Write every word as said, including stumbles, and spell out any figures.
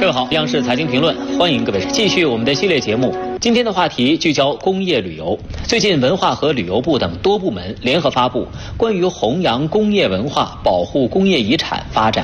各位好，央视财经评论，欢迎各位继续我们的系列节目。今天的话题聚焦工业旅游。最近，文化和旅游部等多部门联合发布关于弘扬工业文化、保护工业遗产、发展